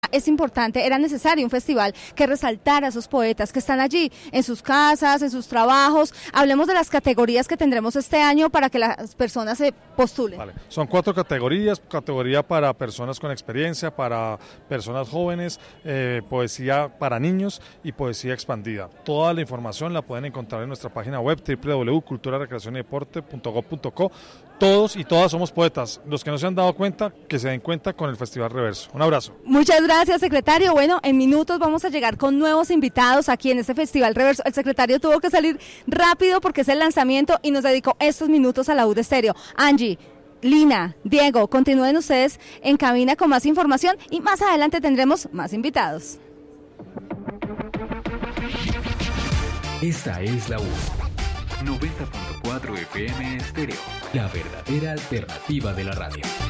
Es importante, era necesario un festival que resaltara a esos poetas que están allí, en sus casas, en sus trabajos. Hablemos de las categorías que tendremos este año para que las personas se postulen. Vale. Son 4 categorías: categoría para personas con experiencia, para personas jóvenes, poesía para niños y poesía expandida. Toda la información la pueden encontrar en nuestra página web www.culturarecreacionydeporte.gov.co. Todos y todas somos poetas. Los que no se han dado cuenta, que se den cuenta con el Festival Reverso. Un abrazo. Muchas gracias, secretario. Bueno, en minutos vamos a llegar con nuevos invitados aquí en este Festival Reverso. El secretario tuvo que salir rápido porque es el lanzamiento y nos dedicó estos minutos a la UD Estéreo. Angie, Lina, Diego, continúen ustedes en cabina con más información y más adelante tendremos más invitados. Esta es la U 90.4 FM Estéreo, la verdadera alternativa de la radio.